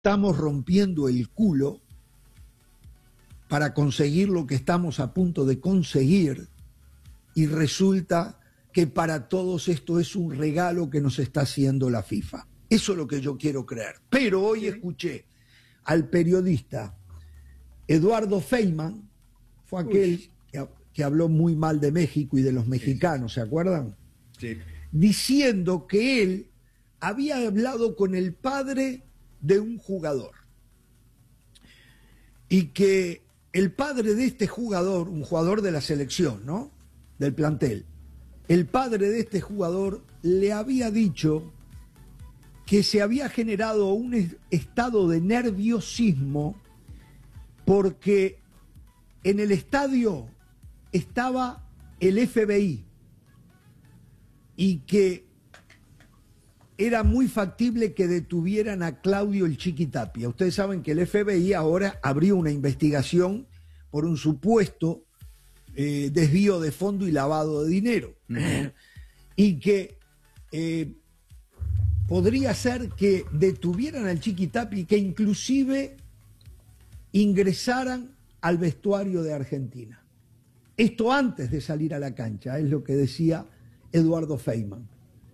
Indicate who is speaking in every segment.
Speaker 1: estamos rompiendo el culo para conseguir lo que estamos a punto de conseguir y resulta que para todos esto es un regalo que nos está haciendo la FIFA. Eso es lo que yo quiero creer. Pero hoy escuché al periodista Eduardo Feynman, fue aquel que habló muy mal de México y de los mexicanos, ¿se acuerdan?
Speaker 2: Sí.
Speaker 1: Diciendo que él había hablado con el padre de un jugador y que el padre de este jugador, un jugador de la selección, ¿no?, del plantel, el padre de este jugador le había dicho que se había generado un estado de nerviosismo porque en el estadio estaba el FBI y que era muy factible que detuvieran a Claudio el Chiqui Tapia. Ustedes saben que el FBI ahora abrió una investigación por un supuesto desvío de fondo y lavado de dinero. Y que podría ser que detuvieran al Chiqui Tapia y que inclusive ingresaran al vestuario de Argentina. Esto antes de salir a la cancha, es lo que decía Eduardo Feynman.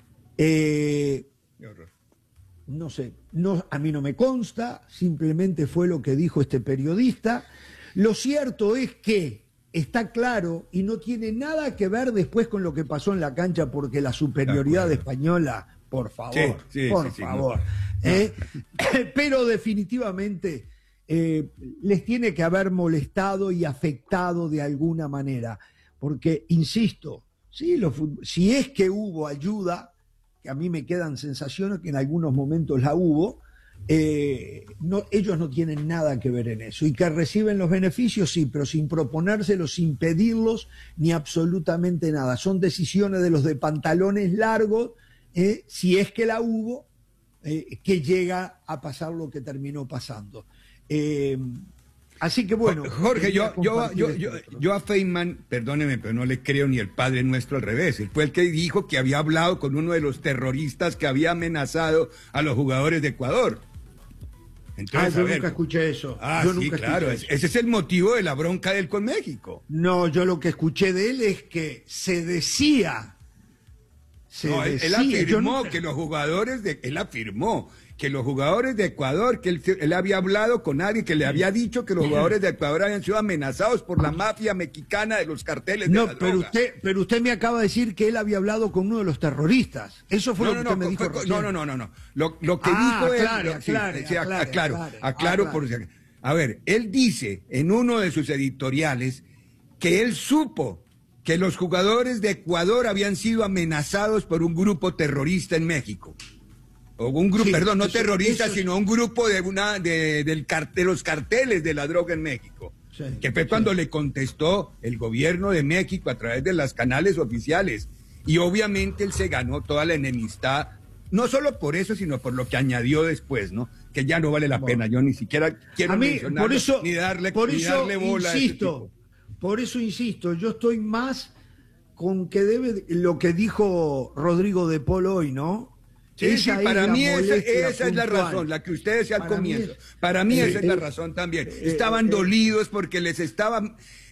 Speaker 1: No sé, a mí no me consta, simplemente fue lo que dijo este periodista. Lo cierto es que está claro y no tiene nada que ver después con lo que pasó en la cancha, porque la superioridad española, por favor, por favor. Pero definitivamente les tiene que haber molestado y afectado de alguna manera, porque, insisto, si es que hubo ayuda, que a mí me quedan sensaciones que en algunos momentos la hubo, ellos no tienen nada que ver en eso, y que reciben los beneficios, sí, pero sin proponérselos, sin pedirlos, ni absolutamente nada. Son decisiones de los de pantalones largos, si es que la hubo, que llega a pasar lo que terminó pasando. Así que bueno,
Speaker 2: Jorge, yo a Feynman, perdóneme, pero no le creo ni el Padre Nuestro, al revés. Él fue el que dijo que había hablado con uno de los terroristas que había amenazado a los jugadores de Ecuador. Entonces,
Speaker 1: yo nunca escuché eso.
Speaker 2: Sí, claro, ese es el motivo de la bronca de él con México.
Speaker 1: No, yo lo que escuché de él es que se decía...
Speaker 2: Él afirmó que los jugadores de Ecuador, que él había hablado con alguien que le había dicho que los jugadores de Ecuador habían sido amenazados por la mafia mexicana de los carteles de la droga.
Speaker 1: Pero usted me acaba de decir que él había hablado con uno de los terroristas. Eso fue lo que usted me dijo.
Speaker 2: No. Lo que dijo él... Aclaro. A ver, él dice en uno de sus editoriales que él supo que los jugadores de Ecuador habían sido amenazados por un grupo terrorista en México. O un grupo, perdón, no terrorista, sino un grupo de los carteles de la droga en México. Sí, que fue cuando le contestó el gobierno de México a través de los canales oficiales. Y obviamente él se ganó toda la enemistad, no solo por eso, sino por lo que añadió después, ¿no? Que ya no vale la pena. Yo ni siquiera quiero mencionarlo, ni darle bola a ese tipo.
Speaker 1: Por eso insisto, yo estoy más con que debe lo que dijo Rodrigo de Paul hoy, ¿no?
Speaker 2: Sí, para mí esa es la razón, la que usted decía al comienzo. Para mí esa es la razón también. Estaban dolidos porque les estaban...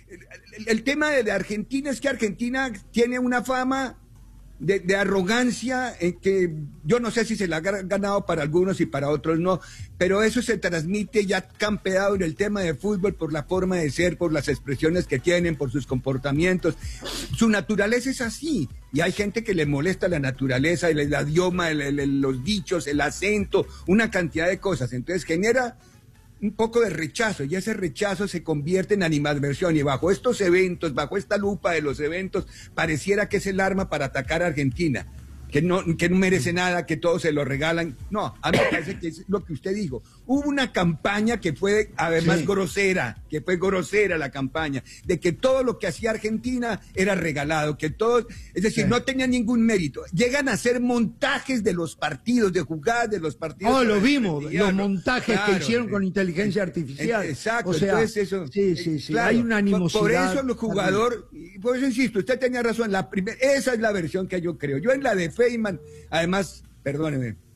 Speaker 2: El tema de Argentina es que Argentina tiene una fama de arrogancia que yo no sé si se la ha ganado para algunos y para otros no, pero eso se transmite ya campeado en el tema de fútbol por la forma de ser, por las expresiones que tienen, por sus comportamientos. Su naturaleza es así, y hay gente que le molesta la naturaleza, el idioma, los dichos, el acento, una cantidad de cosas. Entonces genera un poco de rechazo, y ese rechazo se convierte en animadversión, y bajo estos eventos, bajo esta lupa de los eventos, pareciera que es el arma para atacar a Argentina, que no merece nada, que todos se lo regalan. No, a mí me parece que es lo que usted dijo. Hubo una campaña que fue además grosera, la campaña, de que todo lo que hacía Argentina era regalado, que todo, es decir, no tenía ningún mérito. Llegan a hacer montajes de los partidos, de jugadas de los partidos.
Speaker 1: Oh, lo vimos, los montajes que hicieron con inteligencia artificial.
Speaker 2: Exacto,
Speaker 1: o sea,
Speaker 2: entonces eso.
Speaker 1: Sí,
Speaker 2: claro,
Speaker 1: hay una animosidad.
Speaker 2: Por eso los jugadores, por eso insisto, usted tenía razón, esa es la versión que yo creo. Yo en la de Feynman, además, perdóneme,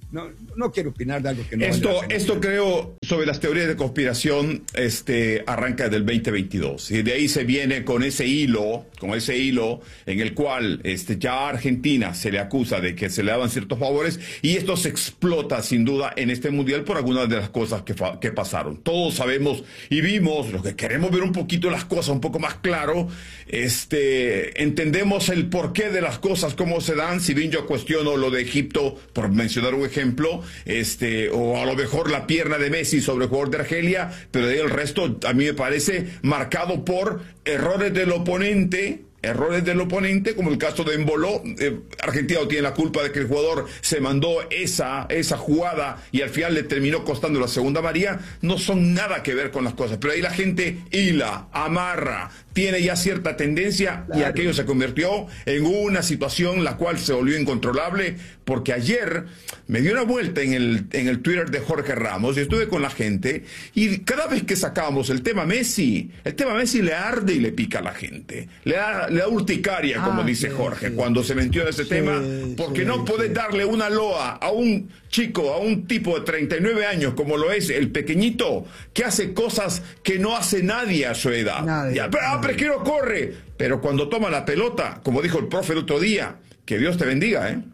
Speaker 2: no quiero opinar de algo que no...
Speaker 3: Esto creo, sobre las teorías de conspiración, arranca del 2022. Y de ahí se viene con ese hilo en el cual ya a Argentina se le acusa de que se le daban ciertos favores, y esto se explota sin duda en este mundial por algunas de las cosas que pasaron. Todos sabemos y vimos, los que queremos ver un poquito las cosas un poco más claro, entendemos el porqué de las cosas, cómo se dan. Si bien yo cuestiono lo de Egipto, por mencionar un ejemplo, o a lo mejor la pierna de Messi sobre el jugador de Argelia, pero de ahí el resto a mí me parece marcado por errores del oponente, como el caso de Embolo. Argentina no tiene la culpa de que el jugador se mandó esa jugada y al final le terminó costando la segunda amarilla. No son nada que ver con las cosas, pero ahí la gente hila, amarra, tiene ya cierta tendencia, claro. Y aquello se convirtió en una situación la cual se volvió incontrolable, porque ayer me dio una vuelta en el Twitter de Jorge Ramos y estuve con la gente, y cada vez que sacábamos el tema Messi le arde y le pica a la gente, le da urticaria, como dice Jorge, cuando se metió en ese tema, porque no podés darle una loa a un chico, a un tipo de 39 años como lo es el pequeñito, que hace cosas que no hace nadie a su edad. Pero que no corre, pero cuando toma la pelota, como dijo el profe el otro día, que Dios te bendiga, ¿eh?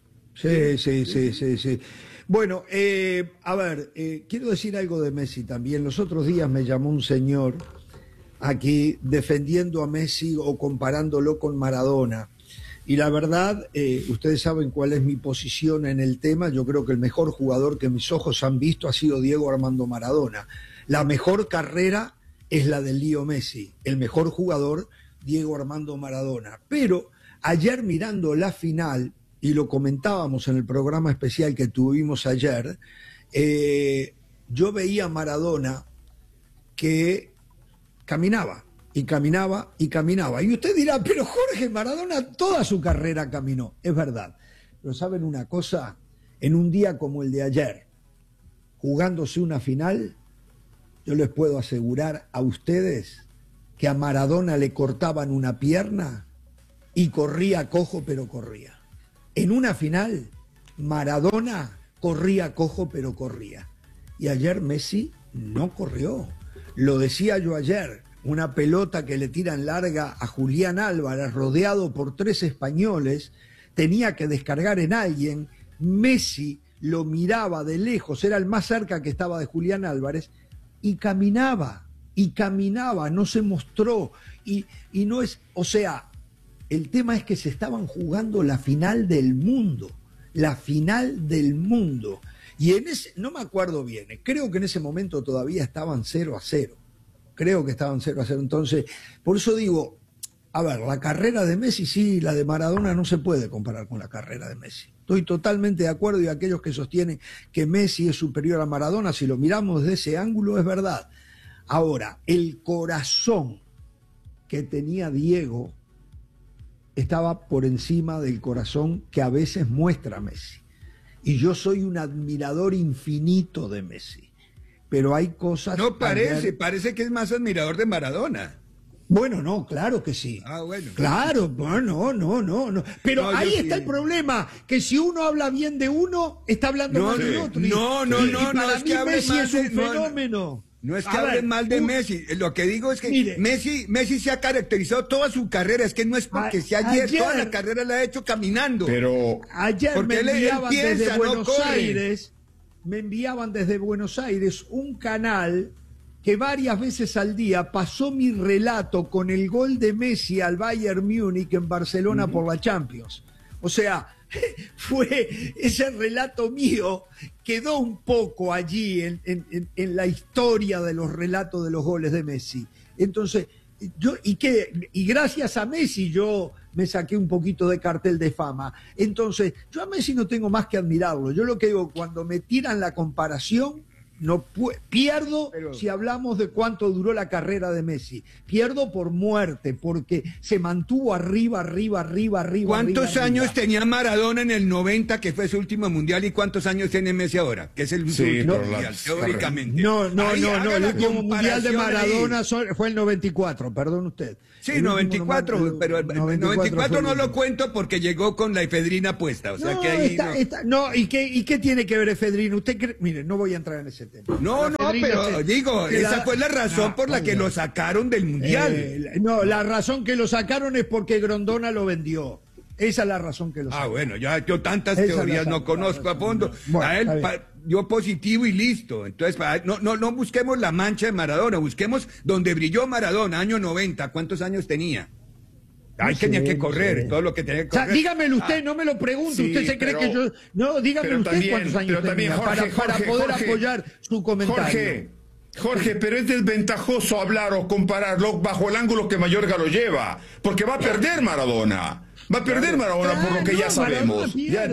Speaker 1: Sí. Bueno, a ver, quiero decir algo de Messi también. Los otros días me llamó un señor aquí defendiendo a Messi o comparándolo con Maradona. Y la verdad, ustedes saben cuál es mi posición en el tema. Yo creo que el mejor jugador que mis ojos han visto ha sido Diego Armando Maradona. La mejor carrera es la de Leo Messi. El mejor jugador, Diego Armando Maradona. Pero ayer mirando la final, y lo comentábamos en el programa especial que tuvimos ayer, yo veía a Maradona que caminaba. Y caminaba. Y usted dirá, pero Jorge, Maradona toda su carrera caminó. Es verdad. Pero ¿saben una cosa? En un día como el de ayer, jugándose una final, yo les puedo asegurar a ustedes que a Maradona le cortaban una pierna y corría cojo, pero corría. En una final, Maradona corría cojo, pero corría. Y ayer Messi no corrió. Lo decía yo ayer. Una pelota que le tiran larga a Julián Álvarez, rodeado por 3 españoles, tenía que descargar en alguien. Messi lo miraba de lejos, era el más cerca que estaba de Julián Álvarez, y caminaba, no se mostró. Y no es, o sea, el tema es que se estaban jugando la final del mundo. Y en ese, no me acuerdo bien, creo que en ese momento todavía estaban 0-0. Creo que estaban 0-0. Entonces, por eso digo, a ver, la carrera de Messi sí, la de Maradona no se puede comparar con la carrera de Messi. Estoy totalmente de acuerdo, y aquellos que sostienen que Messi es superior a Maradona, si lo miramos desde ese ángulo, es verdad. Ahora, el corazón que tenía Diego estaba por encima del corazón que a veces muestra Messi. Y yo soy un admirador infinito de Messi. Pero hay cosas...
Speaker 2: No parece que es más admirador de Maradona.
Speaker 1: Bueno, no, claro que sí.
Speaker 2: Bueno.
Speaker 1: Claro, no. Pero no, ahí está el problema, que si uno habla bien de uno, está hablando mal del otro.
Speaker 2: No,
Speaker 1: es que Messi es un fenómeno.
Speaker 2: No es que hablen mal de Messi. Lo que digo es que mire, Messi se ha caracterizado toda su carrera. Es que no es porque sea ayer, toda la carrera la ha hecho caminando.
Speaker 3: Pero
Speaker 1: ayer porque me enviaban desde Buenos Aires... Me enviaban desde Buenos Aires un canal que varias veces al día pasó mi relato con el gol de Messi al Bayern Múnich en Barcelona por la Champions. O sea, fue ese relato mío, quedó un poco allí en la historia de los relatos de los goles de Messi. Entonces, y gracias a Messi yo me saqué un poquito de cartel de fama. Entonces, yo a Messi no tengo más que admirarlo. Yo lo que digo, cuando me tiran la comparación, Pierdo si hablamos de cuánto duró la carrera de Messi. Pierdo por muerte, porque se mantuvo arriba.
Speaker 2: ¿Cuántos años tenía Maradona en el 90, que fue su último mundial, y cuántos años tiene Messi ahora? Que es el último mundial, teóricamente.
Speaker 1: No, el último mundial de Maradona fue el 94, perdón usted.
Speaker 2: Sí, 94, pero el 94 no lo cuento porque llegó con la efedrina puesta. O sea que ahí
Speaker 1: ¿y qué tiene que ver efedrina? Usted cree, mire, no voy a entrar en ese tema.
Speaker 2: No, pero digo, esa fue la razón por la que lo sacaron del mundial.
Speaker 1: La razón que lo sacaron es porque Grondona lo vendió. Esa es la razón que lo sacaron.
Speaker 2: Bueno, yo tantas teorías no conozco a fondo. A él dio positivo y listo. Entonces, no busquemos la mancha de Maradona, busquemos donde brilló Maradona, año 90. ¿Cuántos años tenía? Tenía que correr, todo lo que tenía que correr.
Speaker 1: O sea, dígamelo usted, no me lo pregunte. Usted se cree que yo... No, dígamelo usted cuántos años tenía, Jorge, para poder apoyar su comentario.
Speaker 3: Jorge, pero es desventajoso hablar o compararlo bajo el ángulo que Mayorga lo lleva, porque va a perder Maradona. Va a perder Maradona por lo que ya sabemos.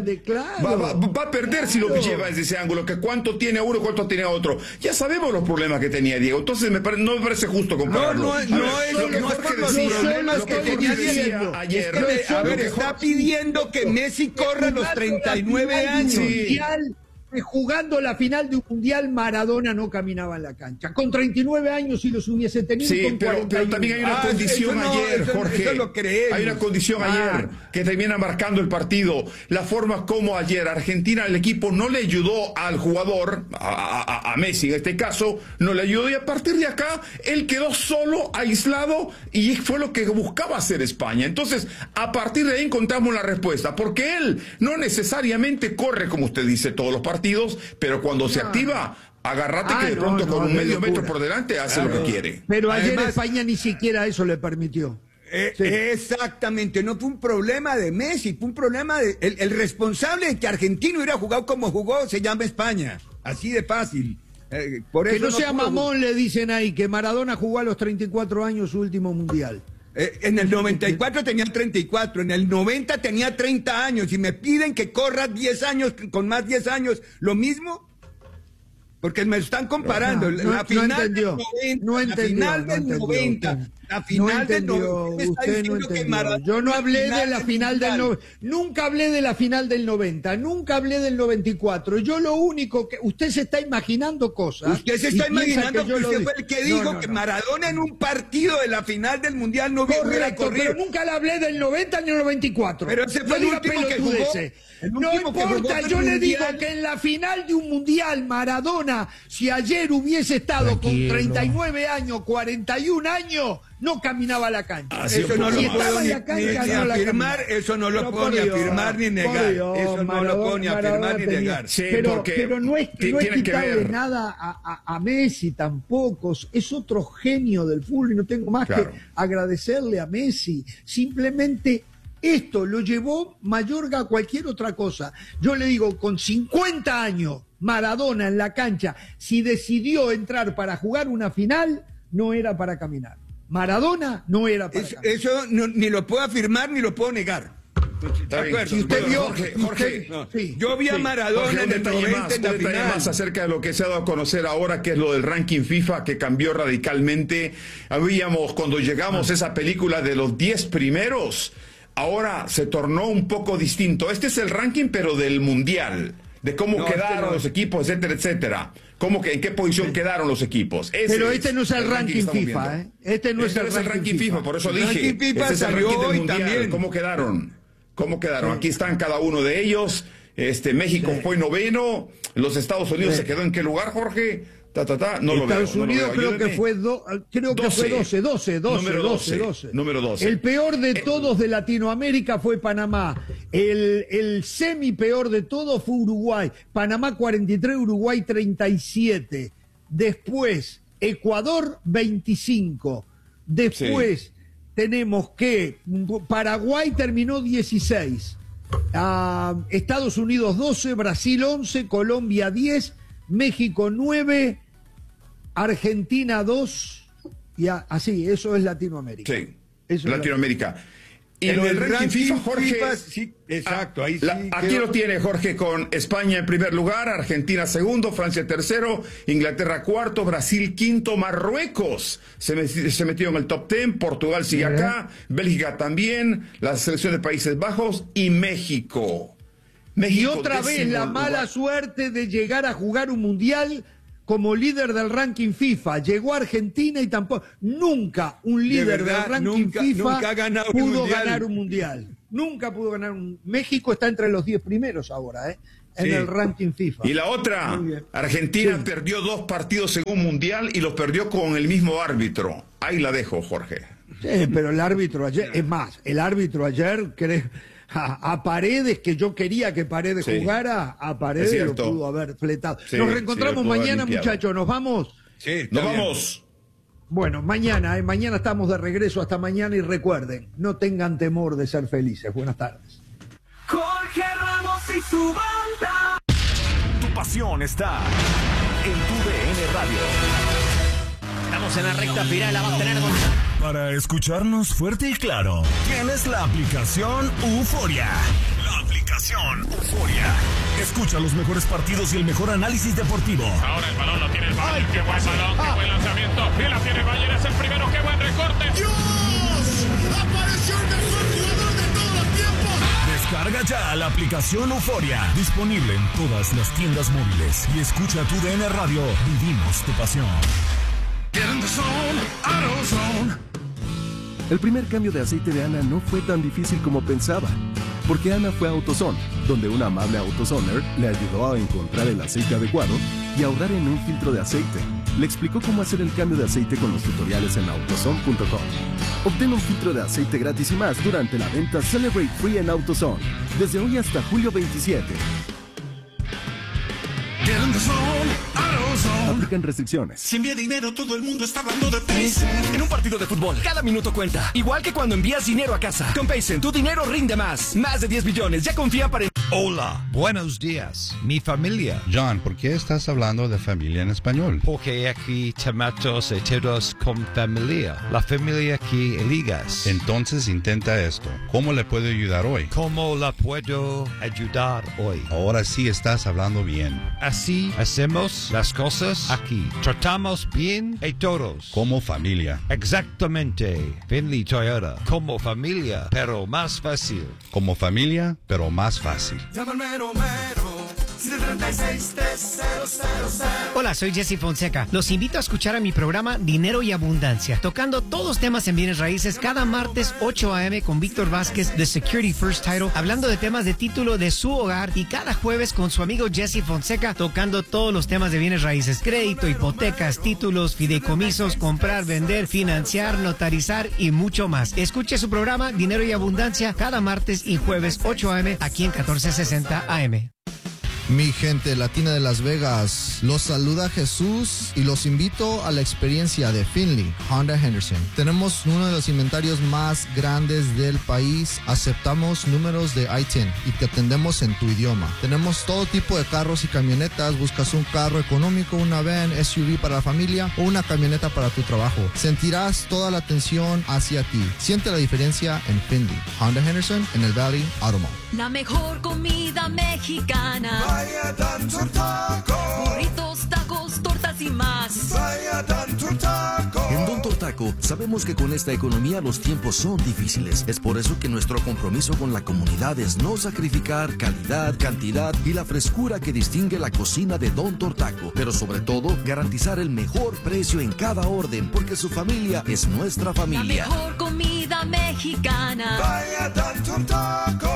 Speaker 3: Va a perder si lo lleva desde ese ángulo, que cuánto tiene uno, cuánto tiene otro. Ya sabemos los problemas que tenía Diego, entonces no me parece justo compararlo.
Speaker 2: No es por los problemas que tenía Diego.
Speaker 3: Ayer.
Speaker 2: Está pidiendo que Messi corra los 39 años.
Speaker 1: Jugando la final de un mundial, Maradona no caminaba en la cancha. Con 39 años si los hubiese tenido.
Speaker 3: Sí, pero también hay una condición ayer, Jorge. Hay una condición ayer que termina marcando el partido. La forma como ayer Argentina, el equipo, no le ayudó al jugador, a Messi en este caso, no le ayudó, y a partir de acá él quedó solo, aislado, y fue lo que buscaba hacer España. Entonces, a partir de ahí encontramos la respuesta, porque él no necesariamente corre, como usted dice, todos los partidos, pero cuando se activa, agárrate que de pronto con un medio metro por delante hace lo que quiere.
Speaker 1: Pero ayer España ni siquiera eso le permitió.
Speaker 2: Exactamente, no fue un problema de Messi, fue un problema de el responsable de que Argentina hubiera jugado como jugó se llama España, así de fácil. Por eso
Speaker 1: que no sea mamón, le dicen ahí, que Maradona jugó a los 34 años su último mundial.
Speaker 2: En el 94 tenía 34, en el 90 tenía 30 años, y me piden que corra 10 años, con más 10 años, ¿lo mismo? Porque me están comparando. La final del 90, la final del 90,
Speaker 1: usted no entendió. Yo no hablé de la final del 90, nunca hablé de la final del 90, nunca hablé del 94. Yo lo único que... Usted se está imaginando cosas.
Speaker 2: Usted se está imaginando que usted fue el que dijo que Maradona en un partido de la final del Mundial no hubiera corrido.
Speaker 1: Pero nunca le hablé del 90 ni del 94.
Speaker 2: Pero ese fue el último que jugó.
Speaker 1: No importa, yo le digo que en la final de un mundial, Maradona, si ayer hubiese estado con 39 años, 41 años, no caminaba a la cancha.
Speaker 2: Eso no lo puedo ni afirmar, eso no lo puedo ni afirmar ni negar. Eso no lo puedo ni afirmar ni negar.
Speaker 1: Pero no es quitarle nada a Messi tampoco. Es otro genio del fútbol y no tengo más que agradecerle a Messi. Simplemente... esto lo llevó Mayorga a cualquier otra cosa. Yo le digo, con 50 años, Maradona en la cancha, si decidió entrar para jugar una final, no era para caminar. Maradona no era para caminar.
Speaker 2: Eso ni lo puedo afirmar ni lo puedo negar.
Speaker 3: De acuerdo. Si usted vio, Jorge,
Speaker 2: yo vi a Maradona en el 90 en la final.
Speaker 3: Más acerca de lo que se ha dado a conocer ahora, que es lo del ranking FIFA, que cambió radicalmente. Cuando llegamos a esa película de los 10 primeros, ahora se tornó un poco distinto. Este es el ranking, pero del Mundial, de cómo quedaron los equipos, etcétera, etcétera. ¿En qué posición quedaron los equipos?
Speaker 1: Pero este no es el ranking FIFA, ¿eh? Este no es el ranking FIFA,
Speaker 3: por eso dije.
Speaker 2: Este
Speaker 3: es el ranking del Mundial. ¿Cómo quedaron? Aquí están cada uno de ellos. México fue noveno. Los Estados Unidos se quedó ¿en qué lugar, Jorge? No lo veo.
Speaker 1: Estados Unidos creo que fue 12.
Speaker 3: Número 12.
Speaker 1: El peor de todos de Latinoamérica fue Panamá. El semi peor de todos fue Uruguay. Panamá 43, Uruguay 37. Después, Ecuador 25. Después tenemos que Paraguay terminó 16. Estados Unidos 12, Brasil 11, Colombia 10, México 9, Argentina 2, y así, eso es Latinoamérica.
Speaker 3: Sí, eso Latinoamérica. Y en el ranking FIFA, Jorge.
Speaker 2: Sí, exacto, ahí sí.
Speaker 3: Aquí lo tiene Jorge, con España en primer lugar, Argentina segundo, Francia tercero, Inglaterra cuarto, Brasil quinto, Marruecos se metió en el top 10, Portugal sigue acá, Bélgica también, la selección de Países Bajos y México.
Speaker 1: Y otra vez la mala suerte de llegar a jugar un mundial como líder del ranking FIFA. Llegó a Argentina y tampoco, nunca un líder del ranking FIFA pudo ganar un mundial. Nunca pudo ganar un... México está entre los 10 primeros ahora, en el ranking FIFA.
Speaker 3: Y la otra, Argentina perdió 2 partidos en un mundial y los perdió con el mismo árbitro. Ahí la dejo, Jorge.
Speaker 1: Sí, pero el árbitro ayer, es más, el árbitro ayer a Paredes, que yo quería que Paredes jugara, a Paredes lo pudo haber fletado. Nos reencontramos mañana, muchachos, ¿nos vamos?
Speaker 3: Sí, nos vamos.
Speaker 1: Bueno, mañana estamos de regreso, hasta mañana, y recuerden, no tengan temor de ser felices. Buenas tardes.
Speaker 4: Jorge Ramos y su banda.
Speaker 5: Tu pasión está en tu DN Radio.
Speaker 6: Estamos en la recta final, la va a tener
Speaker 5: Para escucharnos fuerte y claro, tienes la aplicación Euforia. La aplicación Euforia. Escucha los mejores partidos y el mejor análisis deportivo.
Speaker 7: Ahora el balón lo tiene el Bayern. Qué buen balón, qué buen lanzamiento. Y la tiene el Bayern, es el primero. Qué buen recorte.
Speaker 8: ¡Dios! ¡Apareció el mejor jugador de todos los tiempos!
Speaker 5: Descarga ya la aplicación Euforia. Disponible en todas las tiendas móviles. Y escucha tu DN Radio. Vivimos tu pasión.
Speaker 9: El primer cambio de aceite de Ana no fue tan difícil como pensaba, porque Ana fue a AutoZone, donde una amable AutoZoner le ayudó a encontrar el aceite adecuado y ahorrar en un filtro de aceite. Le explicó cómo hacer el cambio de aceite con los tutoriales en AutoZone.com. Obtén un filtro de aceite gratis y más durante la venta Celebrate Free en AutoZone, desde hoy hasta julio 27. Aplican restricciones.
Speaker 8: Si envía dinero, todo el mundo está hablando de Paysen.
Speaker 6: En un partido de fútbol, cada minuto cuenta. Igual que cuando envías dinero a casa. Con Paysen, tu dinero rinde más. Más de 10 billones. Ya confía para...
Speaker 10: Hola, buenos días, mi familia. John, ¿por qué estás hablando de familia en español? Porque aquí tomamos todos con familia. La familia que eligas. Entonces intenta esto. ¿Cómo le puedo ayudar hoy? ¿Cómo la puedo ayudar hoy? Ahora sí estás hablando bien. Así hacemos las cosas aquí. Tratamos bien a todos. Como familia. Exactamente. Finley Toyota. Como familia, pero más fácil. Como familia, pero más fácil.
Speaker 8: Llama al mero mero, 736-3000.
Speaker 11: Hola, soy Jesse Fonseca. Los invito a escuchar a mi programa Dinero y Abundancia, tocando todos los temas en bienes raíces cada martes 8 a.m. con Víctor Vázquez de Security First Title, hablando de temas de título de su hogar, y cada jueves con su amigo Jesse Fonseca, tocando todos los temas de bienes raíces: crédito, hipotecas, títulos, fideicomisos, comprar, vender, financiar, notarizar y mucho más. Escuche su programa Dinero y Abundancia cada martes y jueves 8 a.m. aquí en 1460 AM.
Speaker 12: Mi gente latina de Las Vegas, los saluda Jesús y los invito a la experiencia de Finley Honda Henderson. Tenemos uno de los inventarios más grandes del país, aceptamos números de I-10 y te atendemos en tu idioma. Tenemos todo tipo de carros y camionetas. Buscas un carro económico, una van, SUV para la familia o una camioneta para tu trabajo. Sentirás toda la atención hacia ti. Siente la diferencia en Finley Honda Henderson en el Valley Auto Mall.
Speaker 13: La mejor comida mexicana.
Speaker 8: Vaya Dantur Taco.
Speaker 13: Burritos, tacos, tortas y más.
Speaker 8: Vaya Dantur Taco.
Speaker 14: En Don Tortaco sabemos que con esta economía los tiempos son difíciles. Es por eso que nuestro compromiso con la comunidad es no sacrificar calidad, cantidad y la frescura que distingue la cocina de Don Tortaco. Pero sobre todo, garantizar el mejor precio en cada orden, porque su familia es nuestra familia.
Speaker 13: La mejor comida mexicana.
Speaker 8: Vaya Dantur Taco.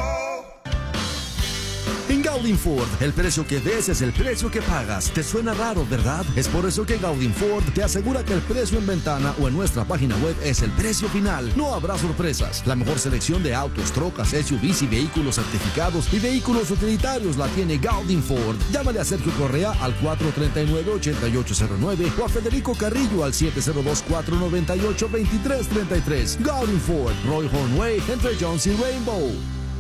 Speaker 14: En Gaudin Ford, el precio que des es el precio que pagas. ¿Te suena raro, verdad? Es por eso que Gaudin Ford te asegura que el precio en ventana o en nuestra página web es el precio final. No habrá sorpresas. La mejor selección de autos, trocas, SUVs y vehículos certificados y vehículos utilitarios la tiene Gaudin Ford. Llámale a Sergio Correa al 439-8809 o a Federico Carrillo al 702-498-2333. Gaudin Ford, Roy Hornway, entre Jones y Rainbow.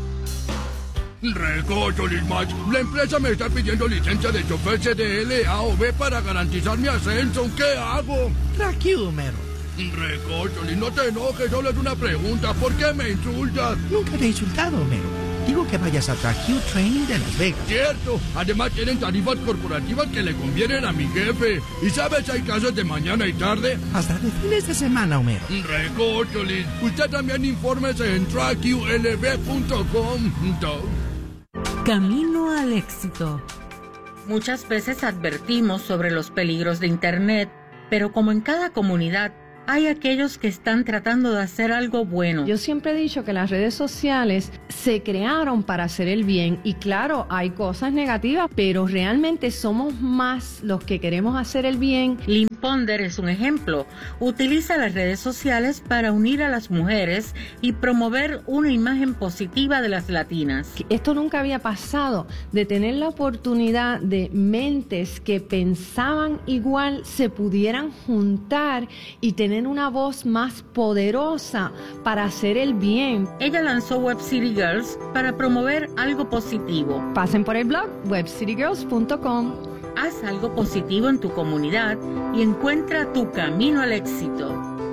Speaker 15: Recocho, Lismach. La empresa me está pidiendo licencia de chofer CDL A o B para garantizar mi ascenso. ¿Qué hago?
Speaker 16: Tranquilo, mero.
Speaker 15: Recócholi, no te enojes, solo es una pregunta. ¿Por qué me insultas?
Speaker 16: Nunca te he insultado, Homero. Digo que vayas a Track Training de Las Vegas.
Speaker 15: Cierto. Además tienen tarifas corporativas que le convienen a mi jefe. ¿Y sabes, hay clases de mañana y tarde?
Speaker 16: Hasta de fines de semana, Homero.
Speaker 15: Recócholi, usted también infórmese en trackulb.com.
Speaker 17: Camino al éxito. Muchas veces advertimos sobre los peligros de Internet, pero como en cada comunidad, hay aquellos que están tratando de hacer algo bueno.
Speaker 18: Yo siempre he dicho que las redes sociales se crearon para hacer el bien y claro, hay cosas negativas, pero realmente somos más los que queremos hacer el bien.
Speaker 17: Lynn Ponder es un ejemplo. Utiliza las redes sociales para unir a las mujeres y promover una imagen positiva de las latinas.
Speaker 18: Esto nunca había pasado, de tener la oportunidad de mentes que pensaban igual se pudieran juntar y tener una voz más poderosa para hacer el bien.
Speaker 17: Ella lanzó Web City Girls para promover algo positivo.
Speaker 18: Pasen por el blog webcitygirls.com.
Speaker 17: Haz algo positivo en tu comunidad y encuentra tu camino al éxito.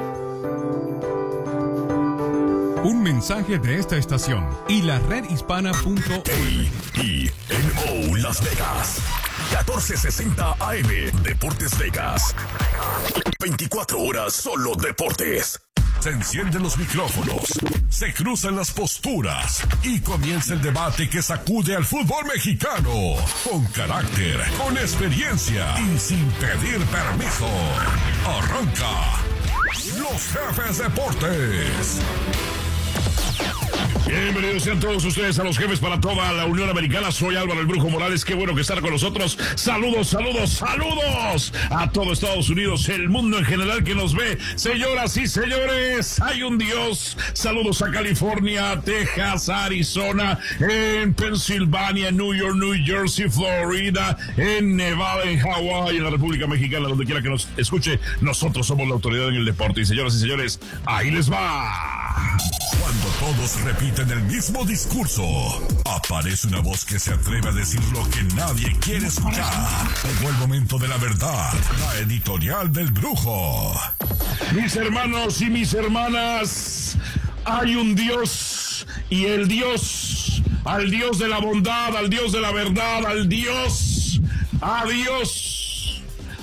Speaker 19: Un mensaje de esta estación y la redhispana.org.
Speaker 5: KENO Las Vegas. 1460 AM. Deportes Vegas. 24 horas solo deportes. Se encienden los micrófonos, se cruzan las posturas y comienza el debate que sacude al fútbol mexicano. Con carácter, con experiencia y sin pedir permiso. Arranca Los Jefes Deportes. Bienvenidos sean todos ustedes a Los Jefes para toda la Unión Americana. Soy Álvaro el Brujo Morales, qué bueno que estar con nosotros. Saludos, saludos, saludos a todo Estados Unidos, el mundo en general que nos ve. Señoras y señores, hay un Dios. Saludos a California, Texas, Arizona, en Pensilvania, New York, New Jersey, Florida, en Nevada, en Hawái, en la República Mexicana, donde quiera que nos escuche. Nosotros somos la autoridad en el deporte. Y señoras y señores, ahí les va. Cuando todos repiten el mismo discurso, aparece una voz que se atreve a decir lo que nadie quiere escuchar. Llegó el momento de la verdad, la editorial del Brujo. Mis hermanos y mis hermanas, hay un Dios, y el Dios, al Dios de la bondad, al Dios de la verdad, al Dios, a Dios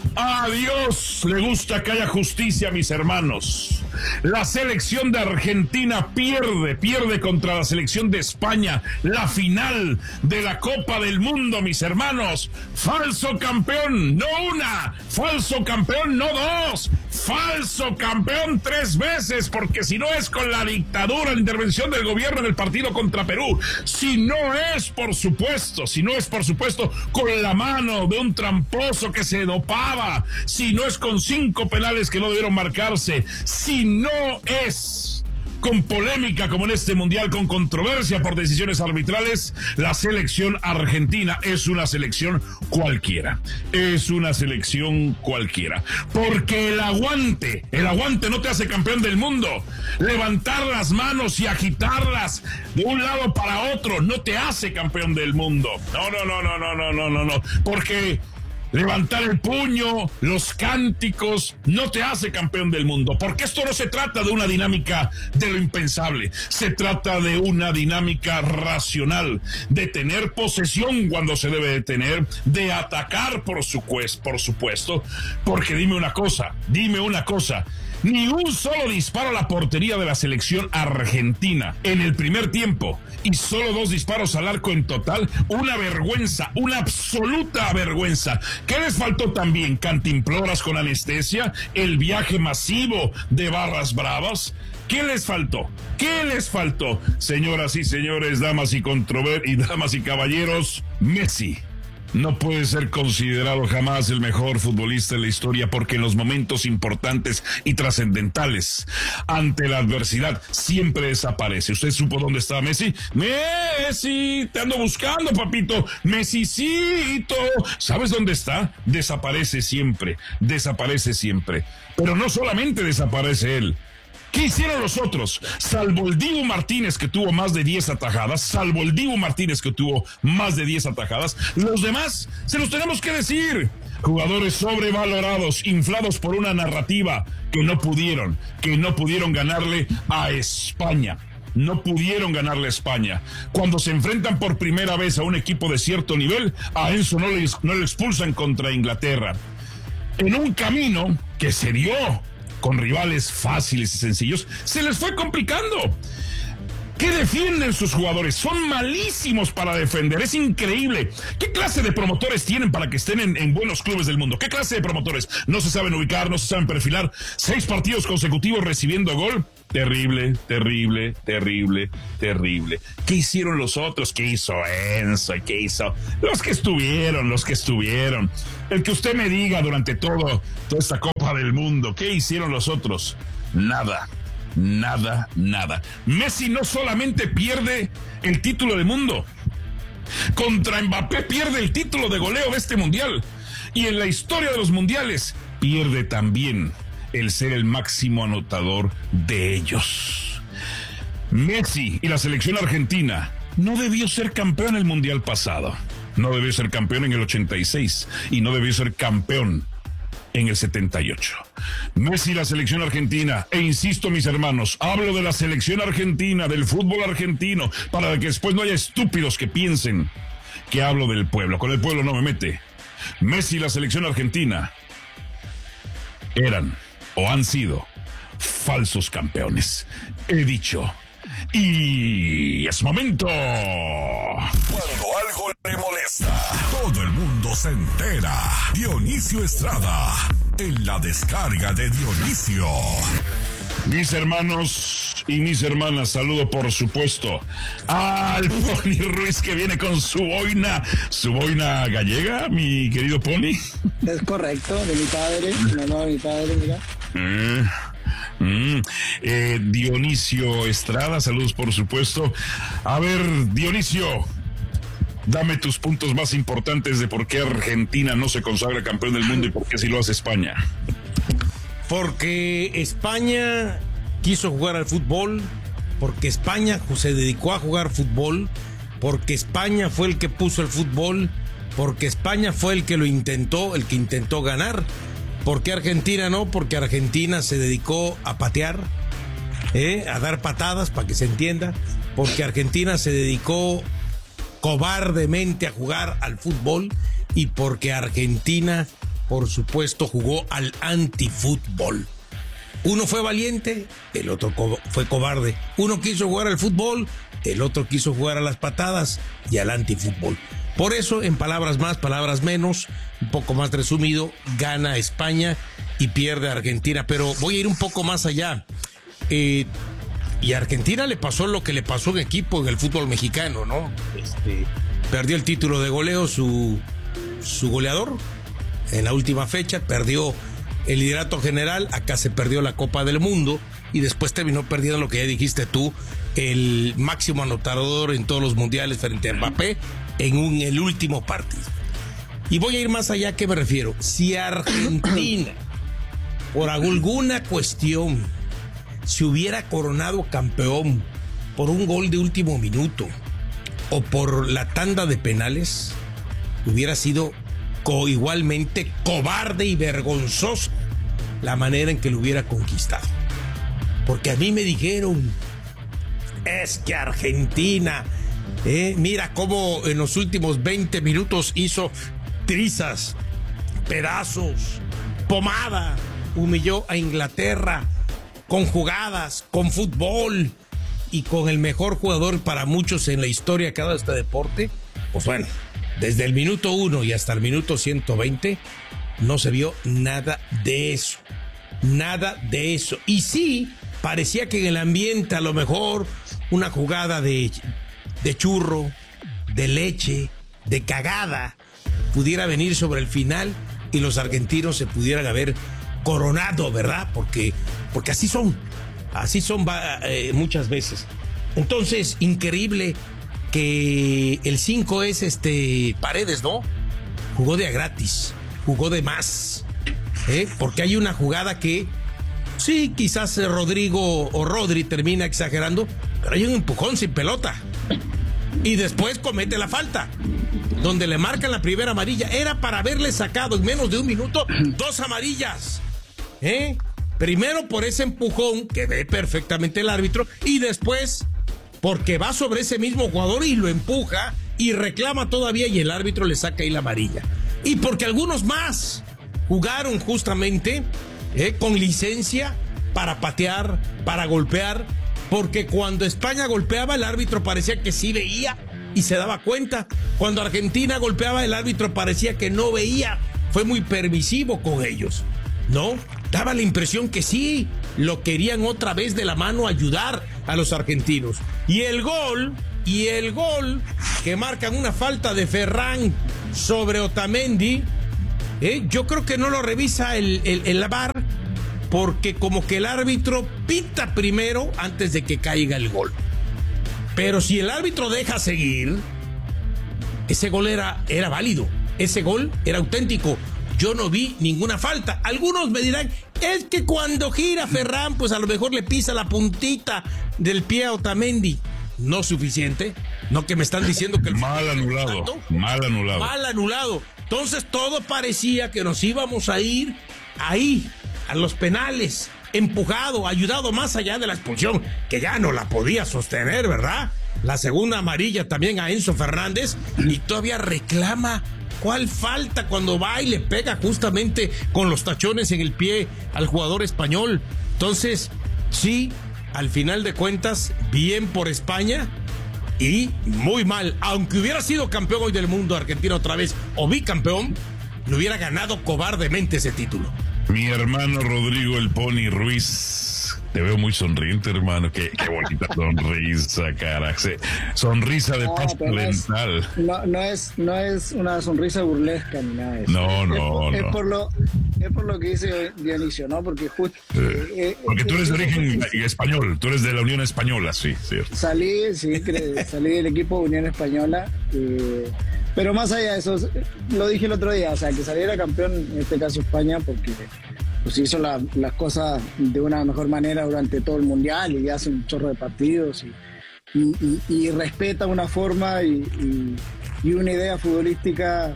Speaker 5: le gusta que haya justicia, mis hermanos. La selección de Argentina pierde contra la selección de España, la final de la Copa del Mundo, mis hermanos. Falso campeón, no una, falso campeón, no dos, falso campeón 3 veces, porque si no es con la dictadura, la intervención del gobierno en el partido contra Perú, si no es por supuesto con la mano de un tramposo que se dopaba, si no es con 5 penales que no debieron marcarse, si no es con polémica como en este mundial, con controversia por decisiones arbitrales, la selección argentina es una selección cualquiera. Es una selección cualquiera. Porque el aguante no te hace campeón del mundo. Levantar las manos y agitarlas de un lado para otro no te hace campeón del mundo. No. Porque levantar el puño, los cánticos, no te hace campeón del mundo. Porque esto no se trata de una dinámica de lo impensable. Se trata de una dinámica racional, de tener posesión cuando se debe de tener, de atacar por supuesto. Porque dime una cosa. Ni un solo disparo a la portería de la selección argentina en el primer tiempo y solo 2 disparos al arco en total. Una vergüenza, una absoluta vergüenza. ¿Qué les faltó también? ¿Cantimploras con anestesia? ¿El viaje masivo de barras bravas? ¿Qué les faltó? Señoras y señores, damas y caballeros, Messi no puede ser considerado jamás el mejor futbolista de la historia, porque en los momentos importantes y trascendentales, ante la adversidad, siempre desaparece. ¿Usted supo dónde estaba Messi? Messi, te ando buscando, papito. Mesicito. ¿Sabes dónde está? Desaparece siempre. Pero no solamente desaparece él. ¿Qué hicieron los otros? Salvo el Dibu Martínez, que tuvo más de 10 atajadas, los demás se los tenemos que decir. jugadores sobrevalorados, inflados por una narrativa que no pudieron ganarle a España. No pudieron ganarle a España. Cuando se enfrentan por primera vez a un equipo de cierto nivel, a Enzo no le expulsan contra Inglaterra. En un camino que se dio con rivales fáciles y sencillos, se les fue complicando. ¿Qué defienden sus jugadores? Son malísimos para defender, es increíble. ¿Qué clase de promotores tienen para que estén en buenos clubes del mundo? ¿Qué clase de promotores? No se saben ubicar, no se saben perfilar. 6 partidos consecutivos recibiendo gol. Terrible, terrible, terrible, terrible. ¿Qué hicieron los otros? ¿Qué hizo Enzo? ¿Qué hizo? Los que estuvieron. El que usted me diga durante toda esta Copa del Mundo, ¿qué hicieron los otros? Nada. Messi no solamente pierde el título del mundo, contra Mbappé pierde el título de goleo de este mundial, y en la historia de los mundiales pierde también el ser el máximo anotador de ellos. Messi y la selección argentina no debió ser campeón el mundial pasado, no debió ser campeón en el 86 y no debió ser campeón en el 78. Messi y la selección argentina, e insisto, mis hermanos, hablo de la selección argentina, del fútbol argentino, para que después no haya estúpidos que piensen que hablo del pueblo. Con el pueblo no me mete. Messi y la selección argentina eran o han sido falsos campeones. He dicho. Y es momento.
Speaker 20: Cuando algo le molesta, todo el mundo se entera. Dionisio Estrada, en la descarga de Dionisio.
Speaker 5: Mis hermanos y mis hermanas, saludo por supuesto al Pony Ruiz, que viene con su boina gallega, mi querido Pony.
Speaker 21: Es correcto, de mi padre, de mi padre, mira.
Speaker 5: Dionisio Estrada, saludos por supuesto. A ver, Dionisio, dame tus puntos más importantes de por qué Argentina no se consagra campeón del mundo y por qué sí lo hace España.
Speaker 22: Porque España quiso jugar al fútbol, porque España se dedicó a jugar fútbol, porque España fue el que puso el fútbol, porque España fue el que lo intentó, el que intentó ganar. ¿Por qué Argentina no? Porque Argentina se dedicó a patear, a dar patadas, para que se entienda. Porque Argentina se dedicó cobardemente a jugar al fútbol, y porque Argentina, por supuesto, jugó al antifútbol. Uno fue valiente, el otro fue cobarde. Uno quiso jugar al fútbol, el otro quiso jugar a las patadas y al antifútbol. Por eso, en palabras más, palabras menos, un poco más resumido, gana España y pierde Argentina. Pero voy a ir un poco más allá. Y a Argentina le pasó lo que le pasó a un equipo en el fútbol mexicano, ¿no? Perdió el título de goleo su goleador en la última fecha, perdió el liderato general, acá se perdió la Copa del Mundo y después terminó perdiendo lo que ya dijiste tú, el máximo anotador en todos los mundiales frente a Mbappé en el último partido. Y voy a ir más allá. ¿A qué me refiero? Si Argentina, por alguna cuestión, se hubiera coronado campeón por un gol de último minuto o por la tanda de penales, hubiera sido igualmente cobarde y vergonzoso la manera en que lo hubiera conquistado. Porque a mí me dijeron, es que Argentina, mira cómo en los últimos 20 minutos hizo trizas, pedazos, pomada, humilló a Inglaterra con jugadas, con fútbol y con el mejor jugador para muchos en la historia que ha dado este deporte. Pues bueno, desde el minuto 1 y hasta el minuto 120 no se vio nada de eso. Nada de eso. Y sí, parecía que en el ambiente a lo mejor una jugada de churro, de leche, de cagada pudiera venir sobre el final y los argentinos se pudieran haber coronado, ¿verdad? Porque así son muchas veces. Entonces, increíble que el 5 es Paredes, ¿no? Jugó de a gratis, jugó de más, porque hay una jugada que sí, quizás Rodrigo o Rodri termina exagerando, pero hay un empujón sin pelota y después comete la falta. donde le marcan la primera amarilla, era para haberle sacado en menos de un minuto 2 amarillas. Primero por ese empujón que ve perfectamente el árbitro, y después porque va sobre ese mismo jugador y lo empuja y reclama todavía, y el árbitro le saca ahí la amarilla. Y porque algunos más jugaron justamente con licencia para patear, para golpear, porque cuando España golpeaba, el árbitro parecía que sí veía y se daba cuenta. Cuando Argentina golpeaba, el árbitro parecía que no veía. Fue muy permisivo con ellos, ¿no? Daba la impresión que sí, lo querían otra vez de la mano ayudar a los argentinos. Y el gol que marcan una falta de Ferran sobre Otamendi, yo creo que no lo revisa el VAR, porque como que el árbitro pita primero antes de que caiga el gol. Pero si el árbitro deja seguir, ese gol era válido, ese gol era auténtico. Yo no vi ninguna falta. Algunos me dirán, es que cuando gira Ferran, pues a lo mejor le pisa la puntita del pie a Otamendi. No suficiente. No, que me están diciendo que...
Speaker 5: Mal anulado. Entonces todo parecía que nos íbamos a ir
Speaker 22: ahí, a los penales, empujado, ayudado más allá de la expulsión, que ya no la podía sostener, ¿verdad? La segunda amarilla también a Enzo Fernández, y todavía reclama. ¿Cuál falta cuando va y le pega justamente con los tachones en el pie al jugador español? Entonces, sí, al final de cuentas, bien por España y muy mal. Aunque hubiera sido campeón hoy del mundo Argentina otra vez, o bicampeón, le hubiera ganado cobardemente ese título.
Speaker 5: Mi hermano Rodrigo El Pony Ruiz, te veo muy sonriente, hermano. Qué bonita sonrisa, cara. Sonrisa de paz mental.
Speaker 21: No es una sonrisa burlesca ni nada de eso.
Speaker 5: No.
Speaker 21: Es por lo que dice Dionisio, ¿no? Porque justo...
Speaker 5: porque tú eres de origen español, tú eres de la Unión Española, sí, cierto.
Speaker 21: Salí del equipo de Unión Española, pero más allá de eso, lo dije el otro día, o sea, que saliera campeón, en este caso España, porque pues hizo las cosas de una mejor manera durante todo el mundial y hace un chorro de partidos y respeta una forma y una idea futbolística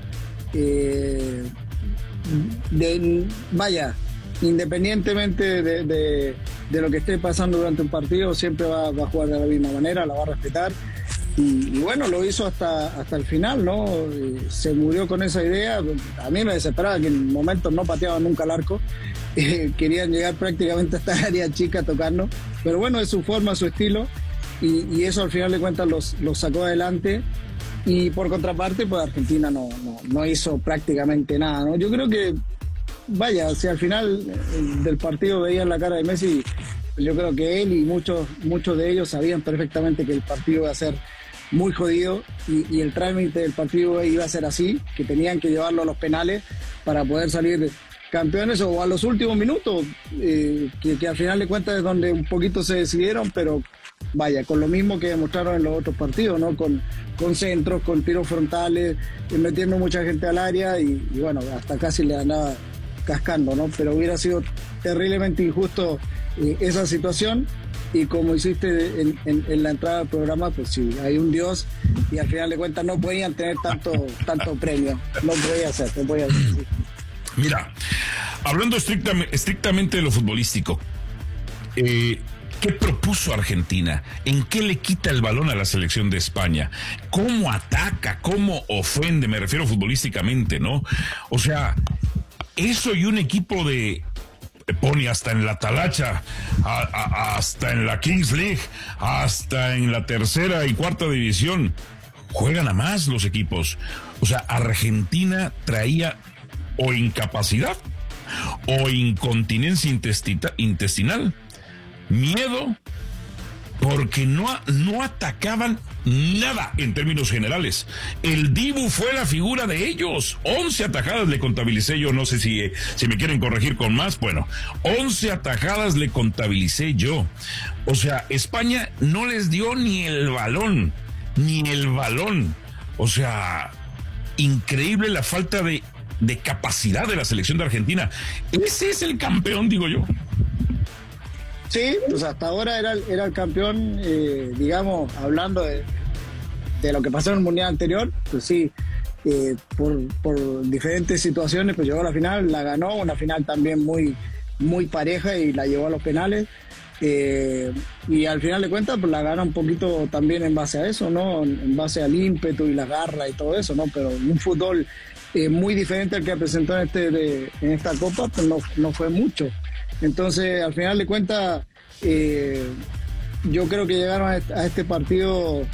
Speaker 21: independientemente de lo que esté pasando durante un partido, siempre va a jugar de la misma manera, la va a respetar. Y bueno, lo hizo hasta el final, ¿no? Se murió con esa idea. A mí me desesperaba que en momentos no pateaban nunca el arco. Querían llegar prácticamente hasta el área chica a tocarnos. Pero bueno, es su forma, su estilo. Y eso al final de cuentas los sacó adelante. Y por contraparte, pues Argentina no hizo prácticamente nada, ¿no? Yo creo que, si al final del partido veían la cara de Messi, yo creo que él y muchos de ellos sabían perfectamente que el partido iba a ser muy jodido y el trámite del partido iba a ser así, que tenían que llevarlo a los penales para poder salir campeones o a los últimos minutos, que al final de cuentas es donde un poquito se decidieron, pero con lo mismo que demostraron en los otros partidos, ¿no? Con centros, con tiros frontales, metiendo mucha gente al área y bueno, hasta casi le andaba cascando, ¿no? Pero hubiera sido terriblemente injusto esa situación. Y como hiciste en la entrada del programa, pues sí, hay un Dios y al final de cuentas no podían tener tanto premio. No podía ser. Sí.
Speaker 5: Mira, hablando estrictamente de lo futbolístico, ¿qué propuso Argentina? ¿En qué le quita el balón a la selección de España? ¿Cómo ataca? ¿Cómo ofende? Me refiero futbolísticamente, ¿no? O sea, eso y un equipo de... Pone hasta en la talacha, hasta en la Kings League, hasta en la tercera y cuarta división. Juegan a más los equipos. O sea, Argentina traía o incapacidad o incontinencia intestinal, miedo, porque no atacaban nada en términos generales. El Dibu fue la figura de ellos. 11 atajadas le contabilicé yo, no sé si me quieren corregir con más. Bueno, 11 atajadas le contabilicé yo. O sea, España no les dio ni el balón. O sea, increíble la falta de capacidad de la selección de Argentina. Ese es el campeón, digo yo.
Speaker 21: Sí, pues hasta ahora era el campeón, digamos, hablando de lo que pasó en el Mundial anterior, pues sí, por diferentes situaciones, pues llegó a la final, la ganó, una final también muy pareja y la llevó a los penales. Y al final de cuentas pues la gana un poquito también en base a eso, ¿no? En base al ímpetu y la garra y todo eso, ¿no? Pero un fútbol muy diferente al que presentó en esta Copa, pues no fue mucho. Entonces al final de cuentas yo creo que llegaron a este partido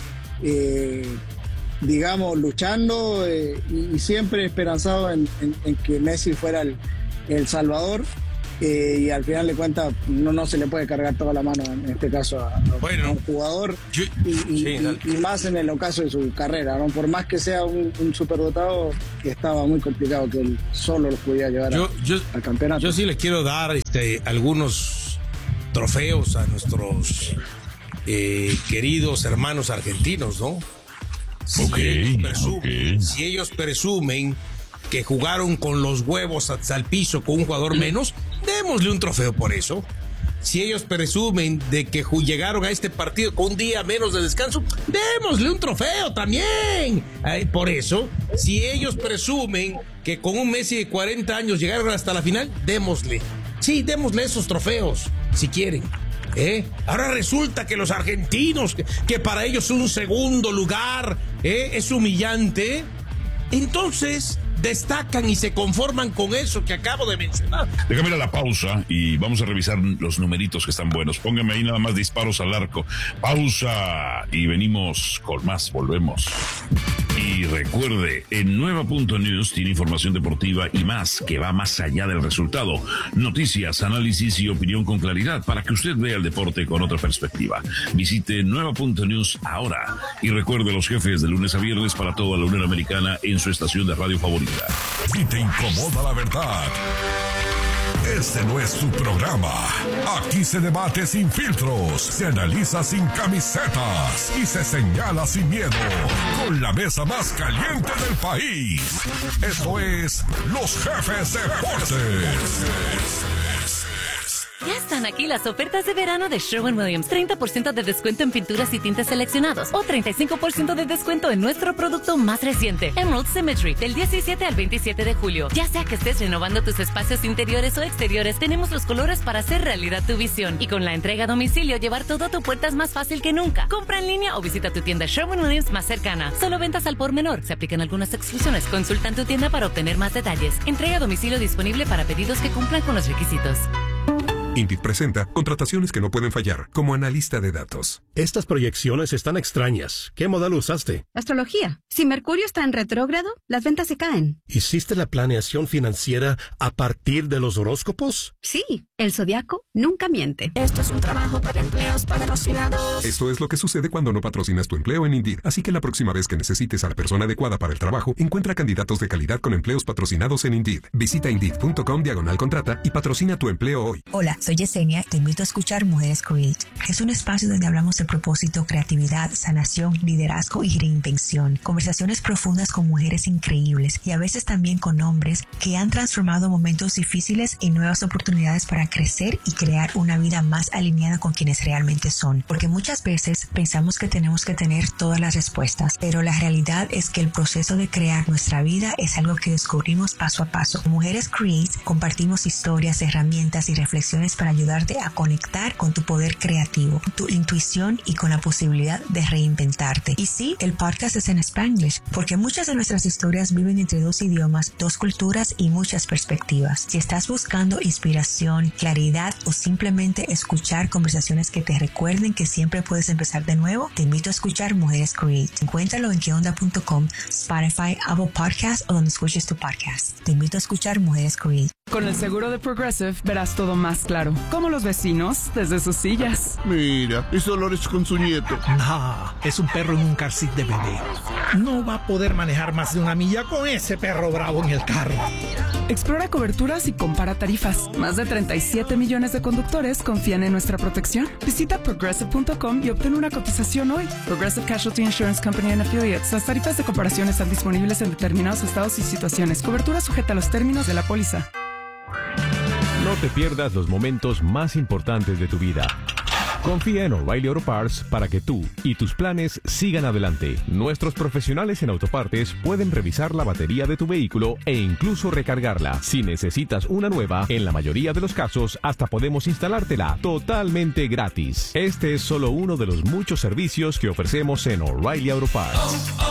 Speaker 21: digamos luchando y siempre esperanzado en que Messi fuera el salvador. Y al final de cuentas no se le puede cargar toda la mano en este caso a un jugador y más en el ocaso de su carrera, ¿no? Por más que sea un superdotado, que estaba muy complicado que él solo lo pudiera llevar al campeonato.
Speaker 22: Yo sí le quiero dar algunos trofeos a nuestros queridos hermanos argentinos, ¿no? Si ellos presumen que jugaron con los huevos al piso con un jugador menos, démosle un trofeo por eso. Si ellos presumen de que llegaron a este partido con un día menos de descanso, démosle un trofeo también. Por eso, si ellos presumen que con un Messi de 40 años llegaron hasta la final, démosle esos trofeos, si quieren. Ahora resulta que los argentinos, que para ellos un segundo lugar es humillante, entonces destacan y se conforman con eso que acabo de mencionar.
Speaker 5: Déjame ir a la pausa y vamos a revisar los numeritos que están buenos. Póngame ahí nada más disparos al arco. Pausa y venimos con más. Volvemos. Y recuerde, en Nueva.News tiene información deportiva y más que va más allá del resultado. Noticias, análisis y opinión con claridad para que usted vea el deporte con otra perspectiva. Visite Nueva.News ahora y recuerde los jefes de lunes a viernes para toda la Unión Americana en su estación de radio favorita.
Speaker 20: Si te incomoda la verdad, este no es tu programa. Aquí se debate sin filtros, se analiza sin camisetas y se señala sin miedo. Con la mesa más caliente del país. Esto es Los Jefes Deportes.
Speaker 13: Ya están aquí las ofertas de verano de Sherwin-Williams. 30% de descuento en pinturas y tintes seleccionados o 35% de descuento en nuestro producto más reciente, Emerald Symmetry, del 17 al 27 de julio. Ya sea que estés renovando tus espacios interiores o exteriores, tenemos los colores para hacer realidad tu visión. Y con la entrega a domicilio, llevar todo a tu puerta es más fácil que nunca. Compra en línea o visita tu tienda Sherwin-Williams más cercana. Solo ventas al por menor. Se aplican algunas exclusiones. Consulta en tu tienda para obtener más detalles. Entrega a domicilio disponible para pedidos que cumplan con los requisitos.
Speaker 2: Indeed presenta contrataciones que no pueden fallar, como analista de datos.
Speaker 3: Estas proyecciones están extrañas. ¿Qué modelo usaste?
Speaker 23: Astrología. Si Mercurio está en retrógrado, las ventas se caen.
Speaker 3: ¿Hiciste la planeación financiera a partir de los horóscopos?
Speaker 23: Sí, el zodiaco nunca miente.
Speaker 24: Esto es un trabajo para empleos patrocinados.
Speaker 2: Esto es lo que sucede cuando no patrocinas tu empleo en Indeed. Así que la próxima vez que necesites a la persona adecuada para el trabajo, encuentra candidatos de calidad con empleos patrocinados en Indeed. Visita Indeed.com/contrata y patrocina tu empleo hoy.
Speaker 25: Hola, soy Yesenia. Te invito a escuchar Mujeres Create. Es un espacio donde hablamos de propósito, creatividad, sanación, liderazgo y reinvención. Conversaciones profundas con mujeres increíbles y a veces también con hombres que han transformado momentos difíciles en nuevas oportunidades para crecer y crear una vida más alineada con quienes realmente son. Porque muchas veces pensamos que tenemos que tener todas las respuestas, pero la realidad es que el proceso de crear nuestra vida es algo que descubrimos paso a paso. Mujeres Create compartimos historias, herramientas y reflexiones para ayudarte a conectar con tu poder creativo, tu intuición y con la posibilidad de reinventarte. Y sí, el podcast es en Spanglish, porque muchas de nuestras historias viven entre dos idiomas, dos culturas y muchas perspectivas. Si estás buscando inspiración, claridad o simplemente escuchar conversaciones que te recuerden que siempre puedes empezar de nuevo, te invito a escuchar Mujeres Create. Encuéntralo en queonda.com, Spotify, Apple Podcasts o donde escuches tu podcast. Te invito a escuchar Mujeres Create.
Speaker 26: Con el seguro de Progressive verás todo más claro, como los vecinos desde sus sillas.
Speaker 27: Mira, ese olor es con su nieto.
Speaker 16: No, es un perro en un car seat de bebé. No va a poder manejar más de 1 milla con ese perro bravo en el carro.
Speaker 26: Explora coberturas y compara tarifas. Más de 37 millones de conductores confían en nuestra protección. Visita Progressive.com y obtén una cotización hoy. Progressive Casualty Insurance Company and Affiliates. Las tarifas de comparación están disponibles en determinados estados y situaciones. Cobertura sujeta a los términos de la póliza.
Speaker 28: No te pierdas los momentos más importantes de tu vida.
Speaker 1: Confía en O'Reilly Auto Parts para que tú y tus planes sigan adelante. Nuestros profesionales en autopartes pueden revisar la batería de tu vehículo e incluso recargarla. Si necesitas una nueva, en la mayoría de los casos hasta podemos instalártela totalmente gratis. Este es solo uno de los muchos servicios que ofrecemos en O'Reilly Auto Parts.